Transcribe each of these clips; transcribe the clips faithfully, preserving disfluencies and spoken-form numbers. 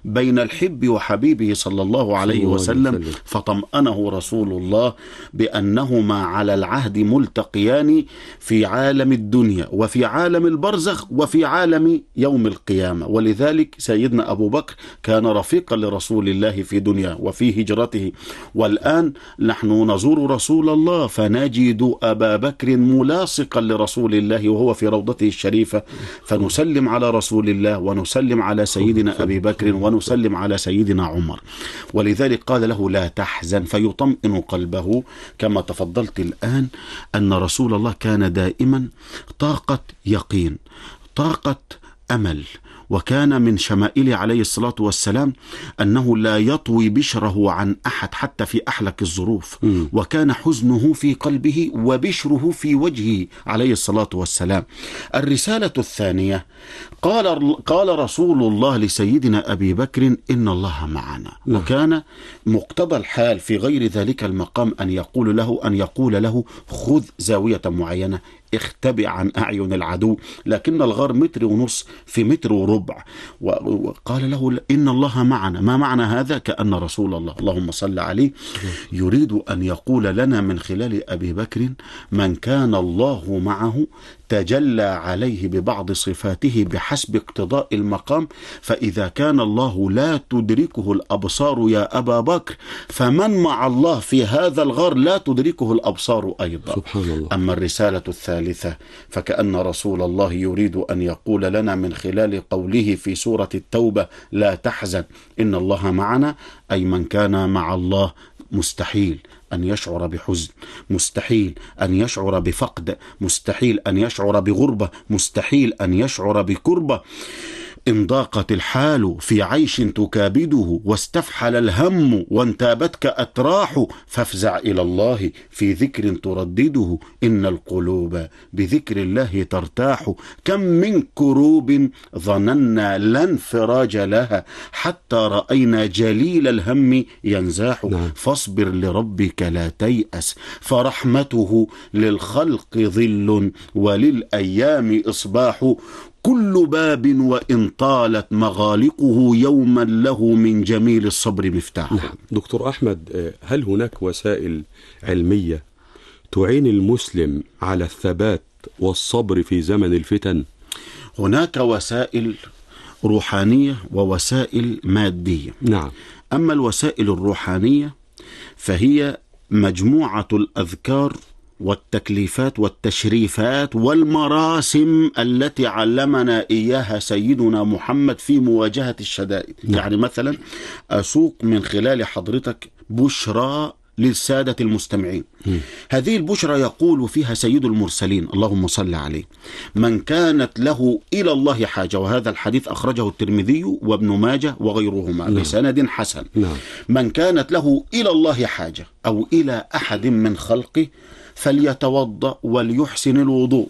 بين الحب وحبيبه صلى الله عليه وسلم، فطمأنه رسول الله بأنهما على العهد ملتقيان في عالم الدنيا وفي عالم البرزخ وفي عالم يوم القيامة. ولذلك سيدنا أبو بكر كان رفيقا لرسول الله في دنيا وفي هجرته، والآن نحن نزور رسول الله فنجد أبا بكر ملاصقا لرسول الله وهو في روضته الشريفة، فنسلم على رسول الله ونسلم على سيدنا أبي بكر ونسلم على سيدنا عمر. ولذلك قال له لا تحزن، فيطمئن قلبه كما تفضلت الآن أن رسول الله كان دائما طاقة يقين، طاقة أمل. وكان من شمائله عليه الصلاة والسلام أنه لا يطوي بشره عن أحد حتى في أحلك الظروف، م. وكان حزنه في قلبه وبشره في وجهه عليه الصلاة والسلام. الرسالة الثانية قال, قال رسول الله لسيدنا أبي بكر إن الله معنا، م. وكان مقتضى الحال في غير ذلك المقام أن يقول له أن يقول له خذ زاوية معينة، اختبئ عن أعين العدو، لكن الغار متر ونص في متر وربع، وقال له إن الله معنا. ما معنى هذا؟ كأن رسول الله اللهم صل عليه يريد أن يقول لنا من خلال أبي بكر من كان الله معه تجلى عليه ببعض صفاته بحسب اقتضاء المقام، فإذا كان الله لا تدركه الأبصار يا أبا بكر فمن مع الله في هذا الغار لا تدركه الأبصار أيضا. سبحان الله. أما الرسالة الثالثة فكأن رسول الله يريد أن يقول لنا من خلال قوله في سورة التوبة لا تحزن إن الله معنا، أي من كان مع الله مستحيل أن يشعر بحزن، مستحيل أن يشعر بفقد، مستحيل أن يشعر بغربة، مستحيل أن يشعر بكربة. إن ضاقت الحال في عيش تكابده واستفحل الهم وانتابتك أتراح فافزع إلى الله في ذكر تردده إن القلوب بذكر الله ترتاح. كم من كروب ظننا لا انفراج لها حتى رأينا جليل الهم ينزاح. نعم. فاصبر لربك لا تيأس فرحمته للخلق ظل وللأيام إصباح. كل باب وإن طالت مغالقه يوما له من جميل الصبر مفتاح. نعم. دكتور أحمد، هل هناك وسائل علمية تعين المسلم على الثبات والصبر في زمن الفتن؟ هناك وسائل روحانية ووسائل مادية. نعم. أما الوسائل الروحانية فهي مجموعة الأذكار والتكليفات والتشريفات والمراسم التي علمنا إياها سيدنا محمد في مواجهة الشدائد. نعم. يعني مثلا أسوق من خلال حضرتك بشرى للسادة المستمعين. م. هذه البشرى يقول فيها سيد المرسلين اللهم صل عليه من كانت له إلى الله حاجة، وهذا الحديث أخرجه الترمذي وابن ماجه وغيرهما. نعم. بسند حسن. نعم. من كانت له إلى الله حاجة أو إلى أحد من خلقه فليتوضأ وليحسن الوضوء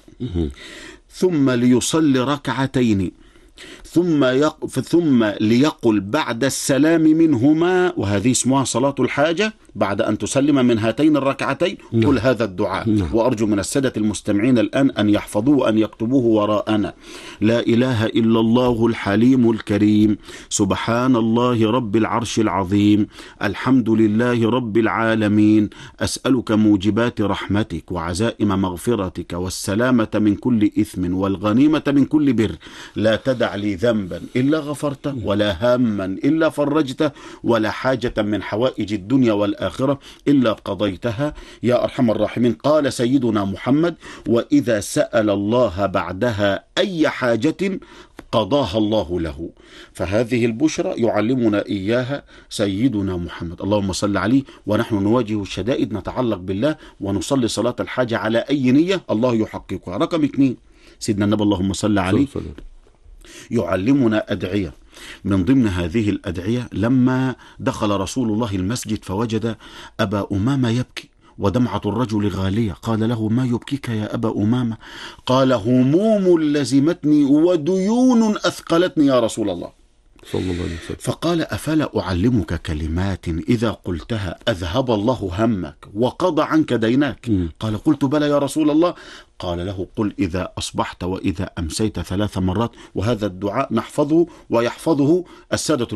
ثم ليصلي ركعتين ثم يق... ثم ليقل بعد السلام منهما، وهذه اسمها صلاة الحاجة، بعد أن تسلم من هاتين الركعتين قل هذا الدعاء. نعم. وأرجو من السادة المستمعين الآن أن يحفظوه وأن يكتبوه وراءنا. لا إله إلا الله الحليم الكريم سبحان الله رب العرش العظيم الحمد لله رب العالمين أسألك موجبات رحمتك وعزائم مغفرتك والسلامة من كل إثم والغنيمة من كل بر لا تدع لي ذنبا إلا غفرته ولا هاما إلا فرجته ولا حاجة من حوائج الدنيا والآخرة إلا قضيتها يا أرحم الراحمين. قال سيدنا محمد وإذا سأل الله بعدها أي حاجة قضاها الله له. فهذه البشرى يعلمنا إياها سيدنا محمد اللهم صل عليه. ونحن نواجه الشدائد نتعلق بالله ونصلي صلاة الحاجة على أي نية الله يحققها. رقم اثنين سيدنا النبي اللهم صل عليه يعلمنا أدعية. من ضمن هذه الأدعية لما دخل رسول الله المسجد فوجد أبا أمامة يبكي ودمعة الرجل غالية، قال له ما يبكيك يا أبا أمامة؟ قال هموم لزمتني وديون أثقلتني يا رسول الله صلى الله عليه وسلم. فقال أفلا أعلمك كلمات إذا قلتها أذهب الله همك وقضى عنك ديناك؟ م. قال قلت بلى يا رسول الله. قال له قل إذا أصبحت وإذا أمسيت ثلاث مرات، وهذا الدعاء نحفظه ويحفظه السادة